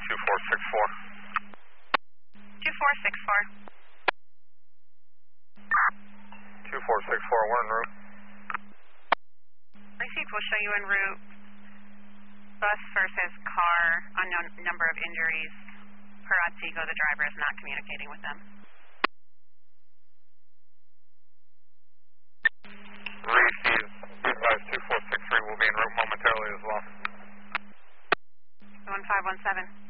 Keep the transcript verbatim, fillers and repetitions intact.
two four six four. two four six four. two four six four, we're en route. Received, we'll show you en route. Bus versus car, unknown number of injuries. Per Otsego, the driver is not communicating with them. Received, advise two four six three will be en route momentarily as well. one five one seven.